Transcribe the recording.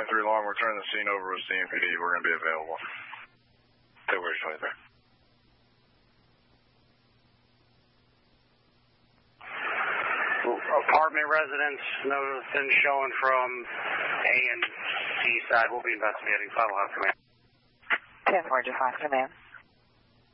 long. We're turning the scene over with CMPD. We're going to be available. February 23rd. Apartment residents, nothing showing from A and C side. We'll be investigating. Final house command. 10-4, just last command.